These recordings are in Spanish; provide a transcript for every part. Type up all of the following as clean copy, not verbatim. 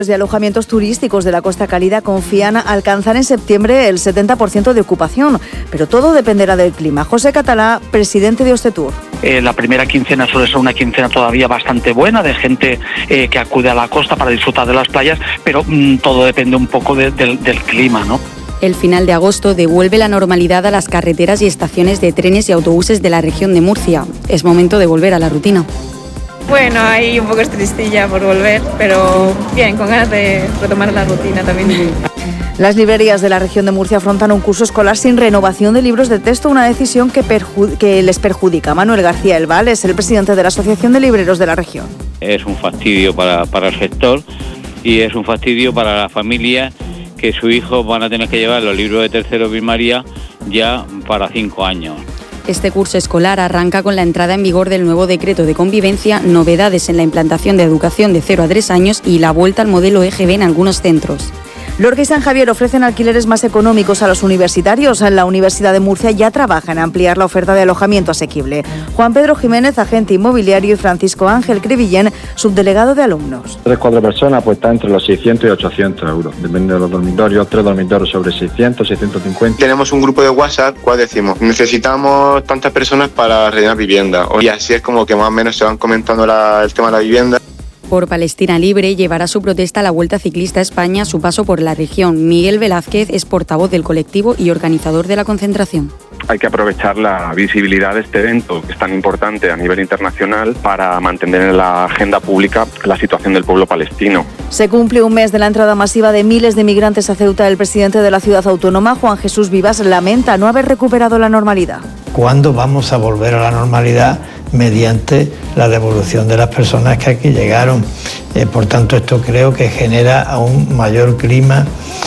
De alojamientos turísticos de la Costa Cálida confían alcanzar en septiembre el 70% de ocupación, pero todo dependerá del clima. José Catalá, presidente de Ostetur. La primera quincena suele ser una quincena todavía bastante buena de gente que acude a la costa para disfrutar de las playas, pero todo depende un poco del clima, ¿no? El final de agosto devuelve la normalidad a las carreteras y estaciones de trenes y autobuses de la región de Murcia. Es momento de volver a la rutina. Bueno, ahí un poco tristilla por volver, pero bien, con ganas de retomar la rutina también. Las librerías de la región de Murcia afrontan un curso escolar sin renovación de libros de texto, una decisión que les perjudica. Manuel García Elval es el presidente de la Asociación de Libreros de la región. Es un fastidio para el sector y es un fastidio para la familia que sus hijos van a tener que llevar los libros de tercero primaria ya para 5 años. Este curso escolar arranca con la entrada en vigor del nuevo decreto de convivencia, novedades en la implantación de educación de 0 a 3 años y la vuelta al modelo EGB en algunos centros. Lorca y San Javier ofrecen alquileres más económicos a los universitarios. La Universidad de Murcia ya trabaja en ampliar la oferta de alojamiento asequible. Juan Pedro Jiménez, agente inmobiliario, y Francisco Ángel Crevillén, subdelegado de alumnos. 3-4 personas, pues está entre los 600 y 800 euros, depende de los dormitorios. 3 dormitorios sobre 600, 650. Tenemos un grupo de WhatsApp, cual decimos, necesitamos tantas personas para rellenar vivienda. Y así es como que más o menos se van comentando el tema de la vivienda. Por Palestina Libre llevará su protesta a la Vuelta Ciclista a España a su paso por la región. Miguel Velázquez es portavoz del colectivo y organizador de la concentración. Hay que aprovechar la visibilidad de este evento, que es tan importante a nivel internacional, para mantener en la agenda pública la situación del pueblo palestino. Se cumple un mes de la entrada masiva de miles de migrantes a Ceuta. El presidente de la ciudad autónoma, Juan Jesús Vivas, lamenta no haber recuperado la normalidad. ¿Cuándo vamos a volver a la normalidad? Mediante la devolución de las personas que aquí llegaron. Por tanto, esto creo que genera aún mayor clima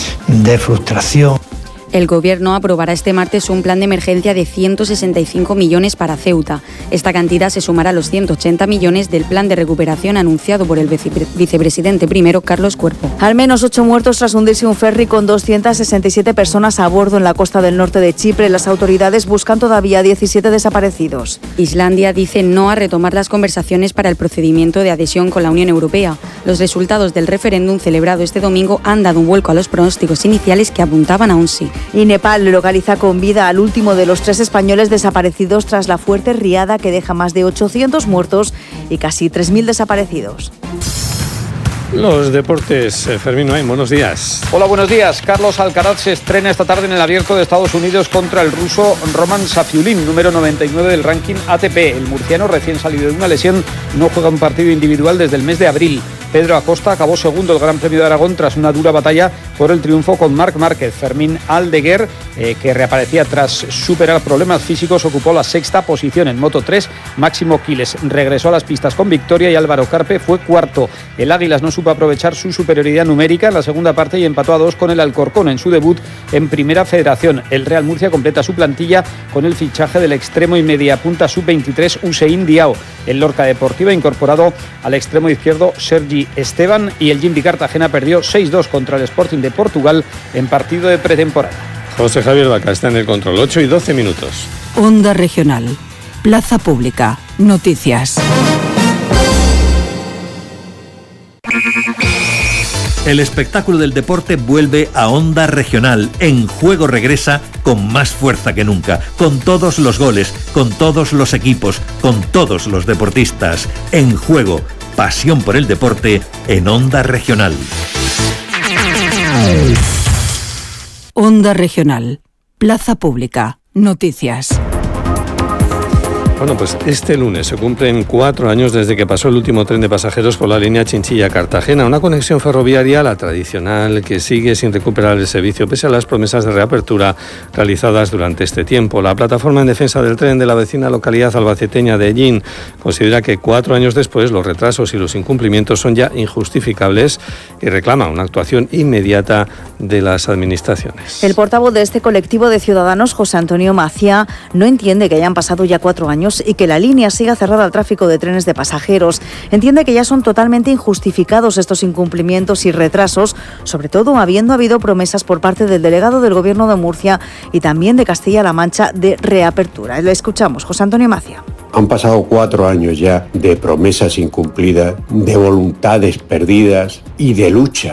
de frustración. El Gobierno aprobará este martes un plan de emergencia de 165 millones para Ceuta. Esta cantidad se sumará a los 180 millones del plan de recuperación anunciado por el vicepresidente primero, Carlos Cuerpo. Al menos 8 muertos tras hundirse un ferry con 267 personas a bordo en la costa del norte de Chipre. Las autoridades buscan todavía 17 desaparecidos. Islandia dice no a retomar las conversaciones para el procedimiento de adhesión con la Unión Europea. Los resultados del referéndum celebrado este domingo han dado un vuelco a los pronósticos iniciales que apuntaban a un sí. Y Nepal localiza con vida al último de los 3 españoles desaparecidos tras la fuerte riada que deja más de 800 muertos y casi 3.000 desaparecidos. Los deportes, Fermín Noain, buenos días. Hola, buenos días. Carlos Alcaraz se estrena esta tarde en el Abierto de Estados Unidos contra el ruso Roman Safiulin, número 99 del ranking ATP. El murciano, recién salido de una lesión, no juega un partido individual desde el mes de abril. Pedro Acosta acabó segundo el Gran Premio de Aragón tras una dura batalla por el triunfo con Marc Márquez. Fermín Aldeguer, que reaparecía tras superar problemas físicos, ocupó la 6ª posición en Moto3. Máximo Quiles regresó a las pistas con victoria y Álvaro Carpe fue cuarto. El Águilas no supo aprovechar su superioridad numérica en la segunda parte y empató a 2 con el Alcorcón en su debut en Primera Federación. El Real Murcia completa su plantilla con el fichaje del extremo y mediapunta sub-23 Hussein Diao. El Lorca Deportiva ha incorporado al extremo izquierdo Sergi Esteban y el Jimby Cartagena perdió 6-2 contra el Sporting de Portugal en partido de pretemporada. José Javier Vaca está en el control, 8 y 12 minutos. Onda Regional, Plaza Pública, Noticias. El espectáculo del deporte vuelve a Onda Regional. En Juego regresa con más fuerza que nunca, con todos los goles, con todos los equipos, con todos los deportistas. En Juego, pasión por el deporte en Onda Regional. Onda Regional, Plaza Pública, Noticias. Bueno, pues este lunes se cumplen 4 años desde que pasó el último tren de pasajeros por la línea Chinchilla-Cartagena, una conexión ferroviaria, la tradicional, que sigue sin recuperar el servicio pese a las promesas de reapertura realizadas durante este tiempo. La plataforma en defensa del tren de la vecina localidad albaceteña de Ellín considera que 4 años después los retrasos y los incumplimientos son ya injustificables y reclama una actuación inmediata de las administraciones. El portavoz de este colectivo de ciudadanos, José Antonio Macía, no entiende que hayan pasado ya 4 años años y que la línea siga cerrada al tráfico de trenes de pasajeros. Entiende que ya son totalmente injustificados estos incumplimientos y retrasos, sobre todo habiendo habido promesas por parte del delegado del Gobierno de Murcia y también de Castilla-La Mancha de reapertura. Lo escuchamos, José Antonio Macia. Han pasado 4 años ya de promesas incumplidas, de voluntades perdidas y de lucha